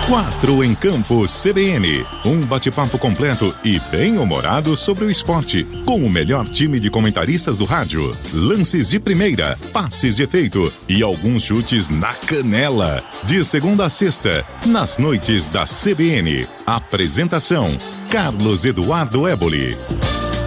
Quatro em Campo CBN. Um bate-papo completo e bem-humorado sobre o esporte, com o melhor time de comentaristas do rádio. Lances de primeira, passes de efeito e alguns chutes na canela. De segunda a sexta, nas noites da CBN. Apresentação: Carlos Eduardo Éboli.